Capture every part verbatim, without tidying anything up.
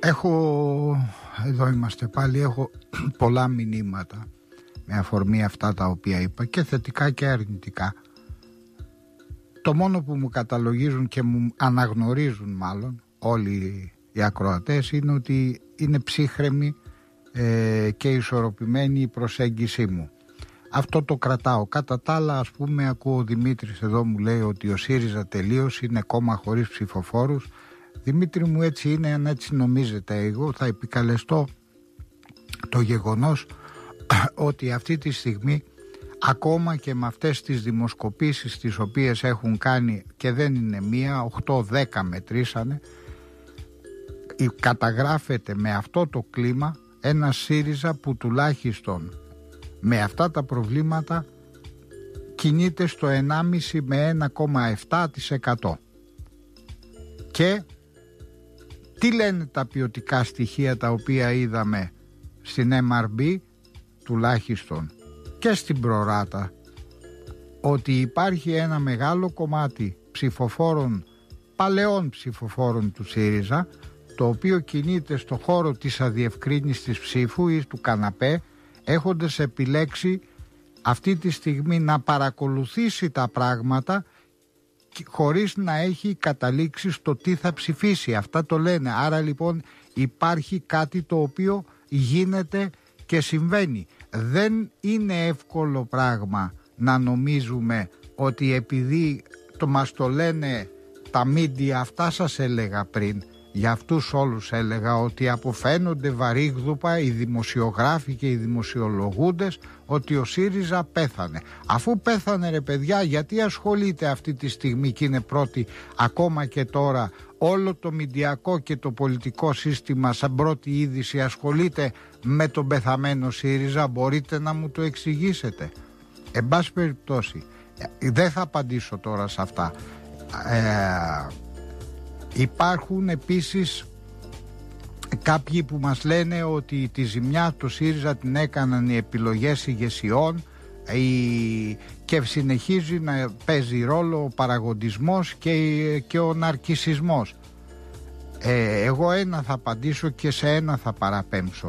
Έχω, εδώ είμαστε πάλι, έχω πολλά μηνύματα με αφορμή αυτά τα οποία είπα και θετικά και αρνητικά. Το μόνο που μου καταλογίζουν και μου αναγνωρίζουν μάλλον όλοι οι ακροατές είναι ότι είναι ψύχρεμη ε, και ισορροπημένη η προσέγγιση μου. Αυτό το κρατάω. Κατά τα άλλα, ας πούμε, ακούω ο Δημήτρης εδώ μου λέει ότι ο ΣΥΡΙΖΑ τελείως είναι κόμμα χωρίς ψηφοφόρους. Δημήτρη μου, έτσι είναι, αν έτσι νομίζετε. Εγώ θα επικαλεστώ το γεγονός ότι αυτή τη στιγμή ακόμα και με αυτές τις δημοσκοπήσεις τις οποίες έχουν κάνει και δεν είναι μία, οκτώ δέκα μετρήσανε, καταγράφεται με αυτό το κλίμα ένα ΣΥΡΙΖΑ που τουλάχιστον με αυτά τα προβλήματα κινείται στο ενάμιση με ένα κόμμα επτά τοις εκατό. Και τι λένε τα ποιοτικά στοιχεία τα οποία είδαμε στην εμ αρ μπι τουλάχιστον και στην προράτα, ότι υπάρχει ένα μεγάλο κομμάτι ψηφοφόρων, παλαιών ψηφοφόρων του ΣΥΡΙΖΑ, το οποίο κινείται στο χώρο της αδιευκρίνιστης ψήφου ή του καναπέ, έχοντας επιλέξει αυτή τη στιγμή να παρακολουθήσει τα πράγματα χωρίς να έχει καταλήξει στο τι θα ψηφίσει. Αυτά το λένε. Άρα λοιπόν υπάρχει κάτι το οποίο γίνεται και συμβαίνει. Δεν είναι εύκολο πράγμα να νομίζουμε ότι επειδή το μας το λένε τα μίντια, αυτά σας έλεγα πριν, για αυτούς όλους έλεγα ότι αποφαίνονται βαρύγδουπα οι δημοσιογράφοι και οι δημοσιολογούντες ότι ο ΣΥΡΙΖΑ πέθανε. Αφού πέθανε ρε παιδιά, γιατί ασχολείται αυτή τη στιγμή και είναι πρώτη ακόμα και τώρα όλο το μηντιακό και το πολιτικό σύστημα σαν πρώτη είδηση ασχολείται με τον πεθαμένο ΣΥΡΙΖΑ? Μπορείτε να μου το εξηγήσετε? Εν πάση περιπτώσει, δεν θα απαντήσω τώρα σε αυτά. Ε, υπάρχουν επίσης κάποιοι που μας λένε ότι τη ζημιά του ΣΥΡΙΖΑ την έκαναν οι επιλογές ηγεσιών η... και συνεχίζει να παίζει ρόλο ο παραγοντισμός και, και ο ναρκισσισμός. Ε, εγώ ένα θα απαντήσω και σε ένα θα παραπέμψω.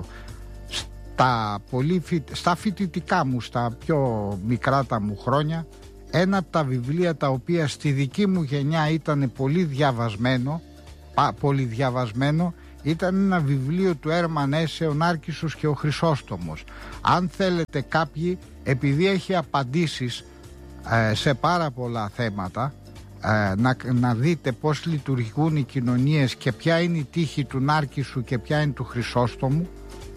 Στα, πολύ, στα φοιτητικά μου, στα πιο μικρά τα μου χρόνια, ένα από τα βιβλία τα οποία στη δική μου γενιά ήταν πολύ διαβασμένο, πα, πολύ διαβασμένο, ήταν ένα βιβλίο του Έρμαν Έσσε, ο Νάρκισσος και ο Χρυσόστομος. Αν θέλετε κάποιοι, επειδή έχει απαντήσεις ε, σε πάρα πολλά θέματα, ε, να, να δείτε πώς λειτουργούν οι κοινωνίες και ποια είναι η τύχη του Νάρκισσου και ποια είναι του Χρυσόστομου.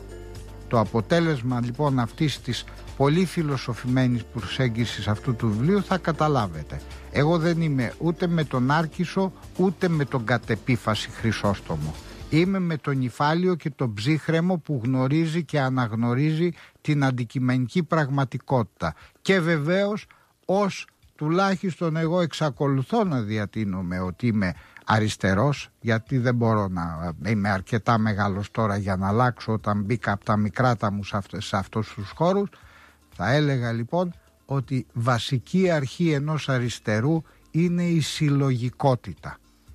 Το αποτέλεσμα λοιπόν αυτής της πολύ φιλοσοφημένης προσέγγισης αυτού του βιβλίου θα καταλάβετε. Εγώ δεν είμαι ούτε με τον Νάρκισσο ούτε με τον κατ' επίφαση Χρυσόστομο. Είμαι με τον Νηφάλιο και τον Ψύχρεμο που γνωρίζει και αναγνωρίζει την αντικειμενική πραγματικότητα. Και βεβαίως ως τουλάχιστον εγώ εξακολουθώ να διατείνομαι ότι είμαι αριστερός, γιατί δεν μπορώ να είμαι αρκετά μεγάλος τώρα για να αλλάξω όταν μπήκα από τα μικράτα μου σε, αυτές, σε αυτούς τους χώρους. Θα έλεγα λοιπόν ότι βασική αρχή ενός αριστερού είναι η συλλογικότητα.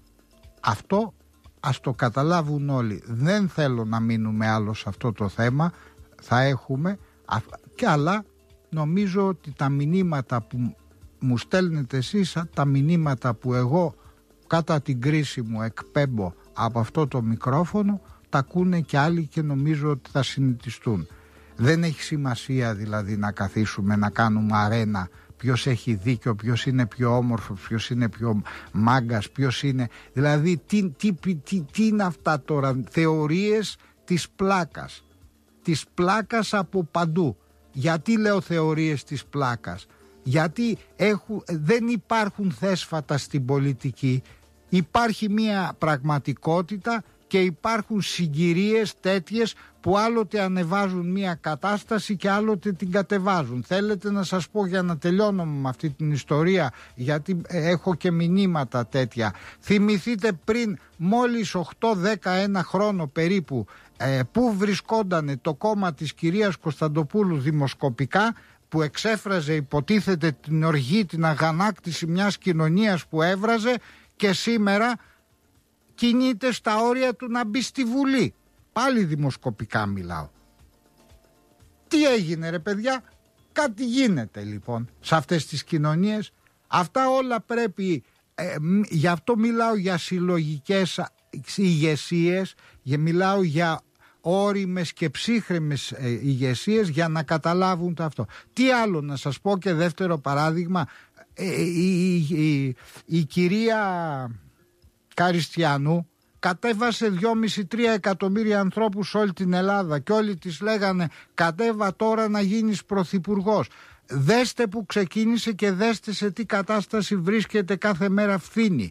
Αυτό ας το καταλάβουν όλοι. Δεν θέλω να μείνουμε άλλο σε αυτό το θέμα. Θα έχουμε και άλλα. Νομίζω ότι τα μηνύματα που μου στέλνετε εσείς, τα μηνύματα που εγώ κατά την κρίση μου εκπέμπω από αυτό το μικρόφωνο, τα ακούνε και άλλοι και νομίζω ότι θα συνηθιστούν. Δεν έχει σημασία δηλαδή να καθίσουμε να κάνουμε αρένα ποιος έχει δίκιο, ποιος είναι πιο όμορφος, ποιος είναι πιο μάγκας, ποιος είναι... Δηλαδή τι, τι, τι, τι είναι αυτά τώρα? Θεωρίες της πλάκας. Της πλάκας από παντού. Γιατί λέω θεωρίες της πλάκας? Γιατί έχουν, δεν υπάρχουν θέσφατα στην πολιτική. Υπάρχει μια πραγματικότητα και υπάρχουν συγκυρίες τέτοιες που άλλοτε ανεβάζουν μια κατάσταση και άλλοτε την κατεβάζουν. Θέλετε να σας πω, για να τελειώνω με αυτή την ιστορία, γιατί έχω και μηνύματα τέτοια. Θυμηθείτε πριν μόλις οκτώ δέκα ένα χρόνο περίπου ε, που βρισκόντανε το κόμμα της κυρίας Κωνσταντοπούλου δημοσκοπικά, που εξέφραζε υποτίθεται την οργή, την αγανάκτηση μιας κοινωνίας που έβραζε, και σήμερα κινείται στα όρια του να μπει στη Βουλή. Πάλι δημοσκοπικά μιλάω. Τι έγινε ρε παιδιά? Κάτι γίνεται λοιπόν σε αυτές τις κοινωνίες. Αυτά όλα πρέπει, ε, γι' αυτό μιλάω για συλλογικές ηγεσίες, για, μιλάω για όριμες και ψύχρεμες ε, ηγεσίες για να καταλάβουν το αυτό. Τι άλλο να σας πω, και δεύτερο παράδειγμα, ε, η, η, η, η κυρία Καριστιανού κατέβασε δυόμισι με τρία εκατομμύρια ανθρώπους σε όλη την Ελλάδα και όλοι της λέγανε κατέβα τώρα να γίνεις πρωθυπουργός. Δέστε που ξεκίνησε και δέστε σε τι κατάσταση βρίσκεται κάθε μέρα φθήνη.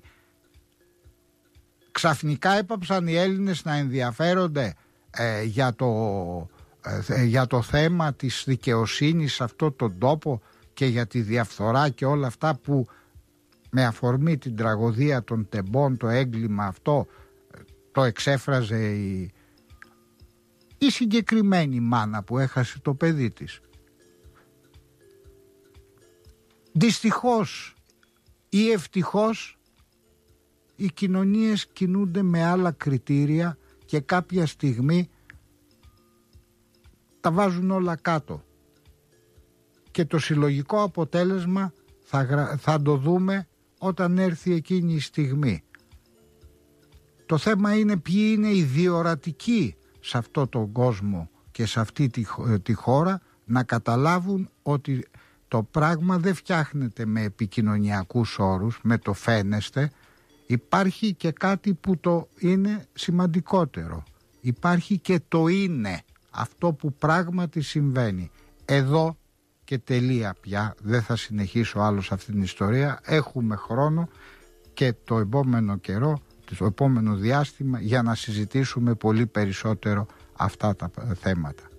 Ξαφνικά έπαψαν οι Έλληνες να ενδιαφέρονται ε, για, το, ε, για το θέμα της δικαιοσύνης σε αυτόν τον τόπο και για τη διαφθορά και όλα αυτά που με αφορμή την τραγωδία των τεμπών, το έγκλημα αυτό, το εξέφραζε η, η συγκεκριμένη μάνα που έχασε το παιδί της. Δυστυχώς ή ευτυχώς οι κοινωνίες κινούνται με άλλα κριτήρια και κάποια στιγμή τα βάζουν όλα κάτω. Και το συλλογικό αποτέλεσμα θα, θα το δούμε όταν έρθει εκείνη η στιγμή. Το θέμα είναι ποιοι είναι οι διορατικοί σε αυτό τον κόσμο και σε αυτή τη, τη χώρα να καταλάβουν ότι το πράγμα δεν φτιάχνεται με επικοινωνιακούς όρους, με το φαίνεστε. Υπάρχει και κάτι που το είναι σημαντικότερο. Υπάρχει και το είναι, αυτό που πράγματι συμβαίνει. Εδώ και τελεία πια, δεν θα συνεχίσω άλλο σε αυτήν την ιστορία. Έχουμε χρόνο και το επόμενο καιρό, το επόμενο διάστημα για να συζητήσουμε πολύ περισσότερο αυτά τα θέματα.